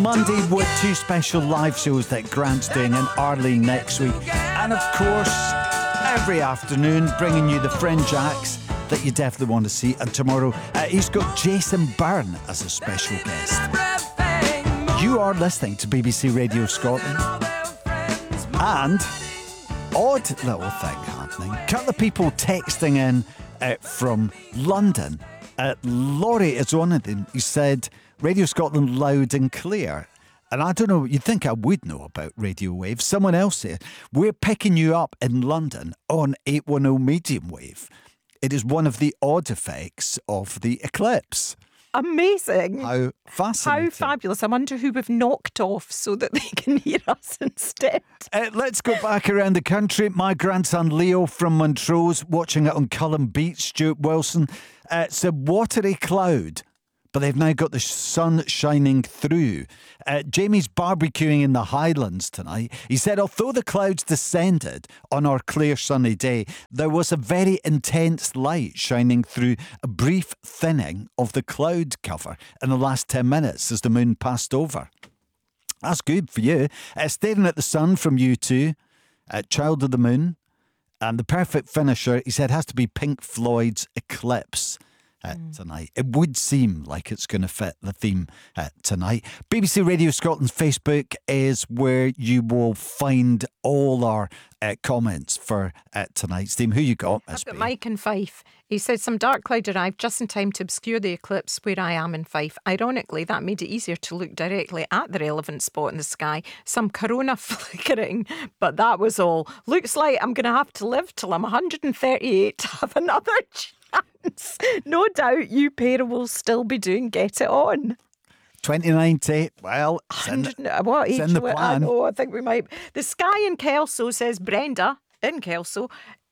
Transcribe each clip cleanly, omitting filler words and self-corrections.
Monday with two special live shows that Grant's doing in Arlene next week. And of course, every afternoon bringing you the Fringe acts that you definitely want to see. And tomorrow, he's got Jason Byrne as a special guest. You are listening to BBC Radio Scotland. And odd little thing happening. A couple of people texting in from London. Laurie is one of them. He said, Radio Scotland loud and clear. And I don't know, you'd think I would know about radio wave. Someone else said, we're picking you up in London on 810 medium wave. It is one of the odd effects of the eclipse. Amazing. How fascinating. How fabulous. I wonder who we've knocked off so that they can hear us instead. Let's go back around the country. My grandson Leo from Montrose, watching it on Cullen Beach, Stuart Wilson, said watery cloud, but they've now got the sun shining through. Jamie's barbecuing in the Highlands tonight. He said, although the clouds descended on our clear sunny day, there was a very intense light shining through a brief thinning of the cloud cover in the last 10 minutes as the moon passed over. That's good for you. Staring at the sun from U2, Child of the Moon, and the perfect finisher, he said, has to be Pink Floyd's Eclipse. Tonight. It would seem like it's going to fit the theme tonight. BBC Radio Scotland's Facebook is where you will find all our comments for tonight's theme. Who you got, I've got Mike in Fife. He said some dark cloud arrived just in time to obscure the eclipse where I am in Fife. Ironically, that made it easier to look directly at the relevant spot in the sky. Some corona flickering, but that was all. Looks like I'm going to have to live till I'm 138 to have another chance. No doubt you pair will still be doing Get It On. 2090, well, what age? It's in the plan. I think we might. The sky in Kelso, says Brenda, in Kelso,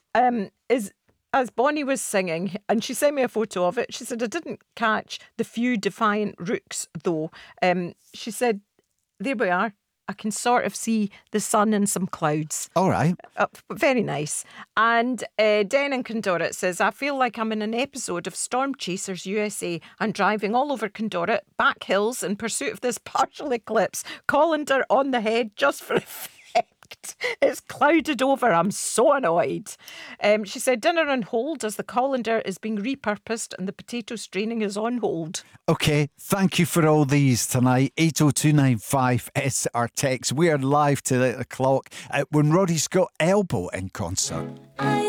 is, as Bonnie was singing, and she sent me a photo of it, she said, I didn't catch the few defiant rooks, though. She said, there we are. I can sort of see the sun and some clouds. All right. Very nice. And Den in Condorit says, I feel like I'm in an episode of Storm Chasers USA. I'm driving all over Condorit, back hills in pursuit of this partial eclipse. Colander on the head just for effect. It's clouded over. I'm so annoyed. She said, dinner on hold as the colander is being repurposed and the potato straining is on hold. Okay, thank you for all these tonight. 80295 is our text. We are live till 8 o'clock when Roddy Scott Elbow in concert.